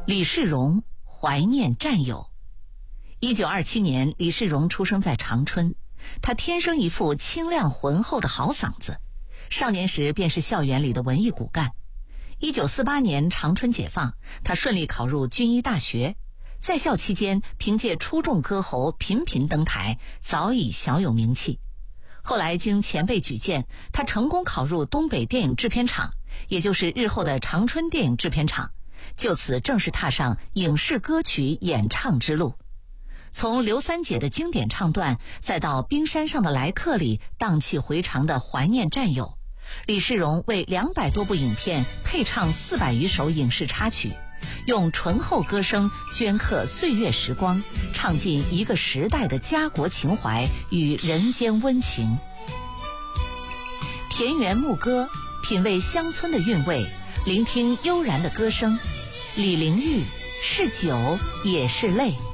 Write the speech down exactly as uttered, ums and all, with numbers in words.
李世荣怀念战友。一九二七年，李世荣出生在长春，他天生一副清亮浑厚的好嗓子，少年时便是校园里的文艺骨干。一九四八年长春解放，他顺利考入军医大学，在校期间凭借出众歌喉频频登台，早已小有名气。后来经前辈举荐，他成功考入东北电影制片厂，也就是日后的长春电影制片厂，就此正式踏上影视歌曲演唱之路。从刘三姐的经典唱段，再到冰山上的来客里荡气回肠的怀念战友，李世荣为两百多部影片配唱四百余首影视插曲，用醇厚歌声镌刻岁月时光，唱尽一个时代的家国情怀与人间温情。田园牧歌，品味乡村的韵味，聆听悠然的歌声。李玲玉，是酒也是泪。